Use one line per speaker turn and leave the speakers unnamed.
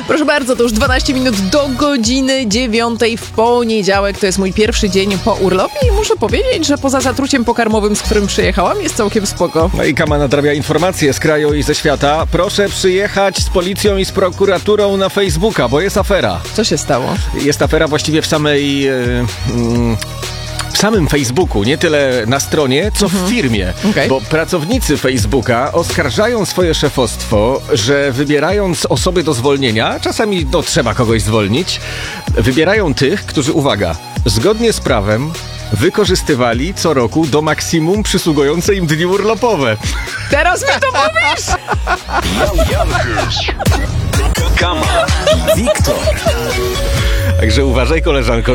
Proszę bardzo, to już 12 minut do godziny 9 w poniedziałek. To jest mój pierwszy dzień po urlopie i muszę powiedzieć, że poza zatruciem pokarmowym, z którym przyjechałam, jest całkiem spoko.
No i Kama nadrabia informacje z kraju i ze świata. Proszę przyjechać z policją i z prokuraturą na Facebooka, bo jest afera.
Co się stało?
Jest afera właściwie w samym Facebooku, nie tyle na stronie, co w firmie.
Okej.
Bo pracownicy Facebooka oskarżają swoje szefostwo, że wybierając osoby do zwolnienia, czasami trzeba kogoś zwolnić, wybierają tych, którzy, uwaga, zgodnie z prawem wykorzystywali co roku do maksimum przysługujące im dni urlopowe.
Teraz mi to mówisz!
Kama i Wiktor.
Także uważaj, koleżanko.